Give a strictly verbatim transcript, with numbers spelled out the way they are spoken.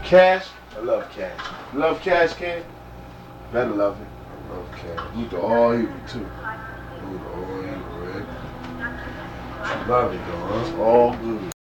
Cash? I love Cash. You love Cash, Ken? Better love it. I love Cash. Luther all evil, too. Luther all evil, right? Love it, though, huh? All good.